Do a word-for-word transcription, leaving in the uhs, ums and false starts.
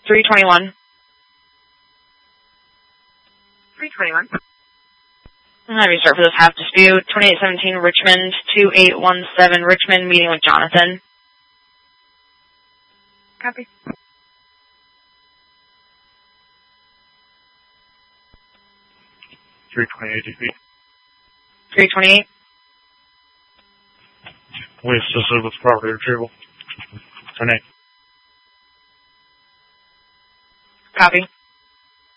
three twenty-one. three twenty-one. I'm going to restart for this half dispute. twenty-eight seventeen Richmond, two eight one seven Richmond, meeting with Jonathan. Copy. three twenty-eight D P. three twenty-eight. We assisted with property retrieval. ten eight. Copy.